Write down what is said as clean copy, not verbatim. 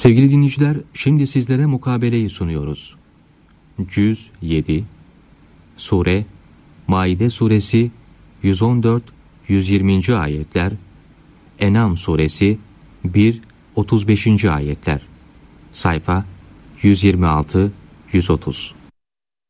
Sevgili dinleyiciler, şimdi sizlere mukabeleyi sunuyoruz. Cüz 7, Sure, Maide Suresi 114-120. ayetler, En'am Suresi 1-35. ayetler, sayfa 126-130.